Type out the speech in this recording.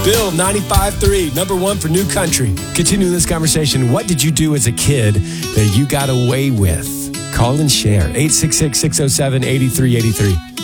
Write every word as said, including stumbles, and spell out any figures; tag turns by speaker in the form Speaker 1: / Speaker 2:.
Speaker 1: Bill, ninety-five point three, number one for New Country. Continuing this conversation, what did you do as a kid that you got away with? Call and share. eight six six, six oh seven, eight three eight three.